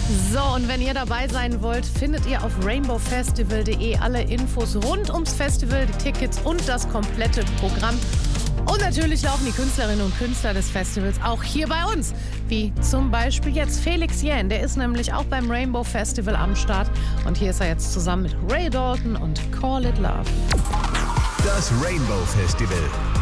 So, und wenn ihr dabei sein wollt, findet ihr auf rainbowfestival.de alle Infos rund ums Festival, die Tickets und das komplette Programm. Und natürlich laufen die Künstlerinnen und Künstler des Festivals auch hier bei uns. Wie zum Beispiel jetzt Felix Jähn, der ist nämlich auch beim Rainbow Festival am Start. Und hier ist er jetzt zusammen mit Ray Dalton und Call It Love. Das Rainbow Festival.